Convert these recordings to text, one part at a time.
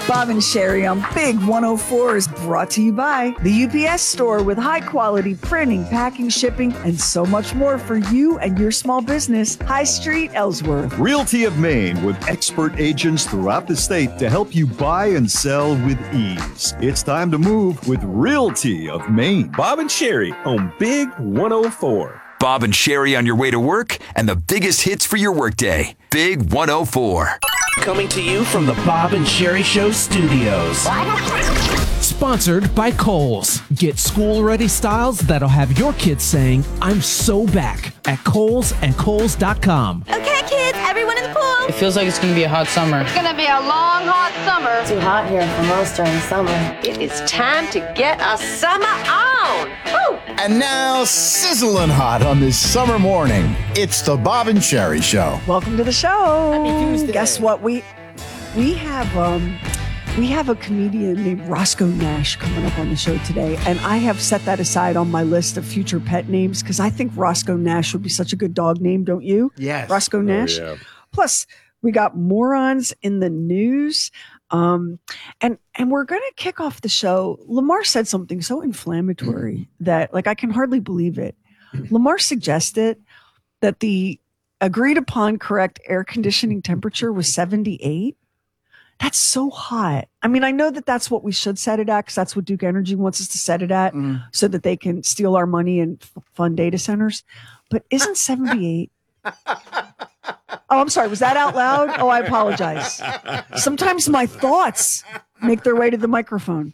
Bob and Sherry on Big 104 is brought to you by the UPS Store with high quality printing, packing, shipping, and so much more for you and your small business. High Street, Ellsworth. Realty of Maine with expert agents throughout the state to help you buy and sell with ease. It's time to move with Realty of Maine. Bob and Sherry on Big 104. Bob and Sherry on your way to work and the biggest hits for your workday. Big 104. Coming to you from the Bob and Sherry Show studios. Sponsored by Kohl's. Get school-ready styles that'll have your kids saying, I'm so back at Kohl's and Kohl's.com. Okay, kids, everyone in the pool. It feels like it's going to be a hot summer. It's going to be a long, hot summer. Too hot here for most during the summer. It is time to get a summer on. Woo! And now, sizzling hot on this summer morning, it's the Bob and Sherry Show. Welcome to the show. Happy Tuesday. Guess what? We have a comedian named Roscoe Nash coming up on the show today, and I have set that aside on my list of future pet names because I think Roscoe Nash would be such a good dog name, don't you? Yes. Roscoe Nash. Oh, yeah. Plus, we got morons in the news. And we're going to kick off the show. Lamar said something so inflammatory that, like, I can hardly believe it. Lamar suggested that the agreed upon correct air conditioning temperature was 78. That's so hot. I mean, I know that that's what we should set it at because that's what Duke Energy wants us to set it at so that they can steal our money and fund data centers. But isn't 78? Oh, I'm sorry. Was that out loud? Oh, I apologize. Sometimes my thoughts make their way to the microphone.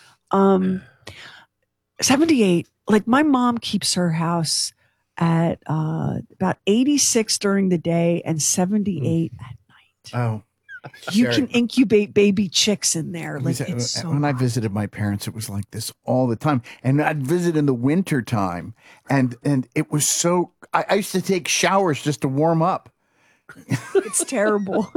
78. Like, my mom keeps her house at about 86 during the day and 78 at night. Oh. You can incubate baby chicks in there. Like, it's so when I hot. visited my parents, it was like this all the time. And I'd visit in the winter time, and it was so. I used to take showers just to warm up. It's terrible.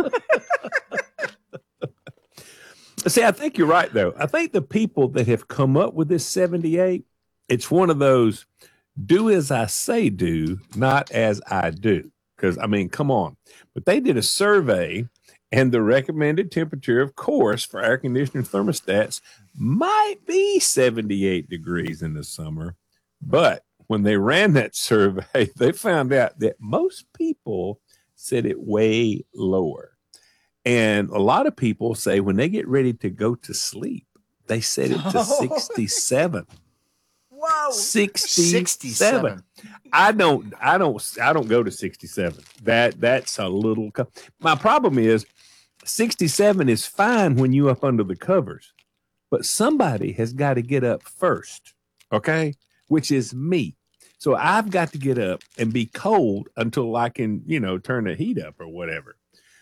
See, I think you're right, though. I think the people that have come up with this 78, it's one of those do as I say do, not as I do. Because, I mean, come on. But they did a survey, and the recommended temperature, of course, for air conditioner thermostats might be 78 degrees in the summer. But when they ran that survey, they found out that most people said it way lower. And a lot of people say when they get ready to go to sleep, they set it to 67. Whoa. 67. I don't go to 67. That's a little. My problem is 67 is fine when you up under the covers, but somebody has got to get up first. Okay. Which is me. So I've got to get up and be cold until I can, turn the heat up or whatever.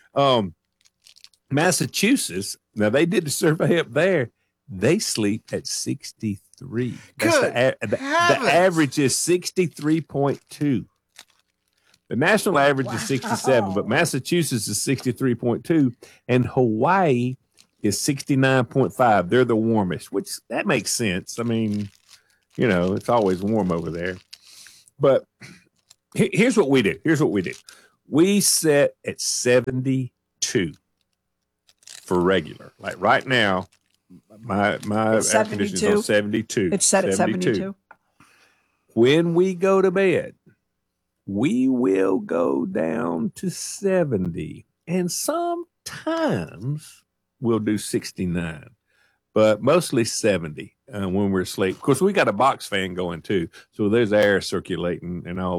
Massachusetts, now they did the survey up there. They sleep at 63. Good. The average is 63.2. The national average is 67, but Massachusetts is 63.2, and Hawaii is 69.5. They're the warmest, which that makes sense. I mean, it's always warm over there. But here's what we did. We set at 72 for regular. Like right now, my air conditioner's on 72. It's set at 72. When we go to bed, we will go down to 70. And sometimes we'll do 69. But mostly 70 when we're asleep. Of course, we got a box fan going too. So there's air circulating and all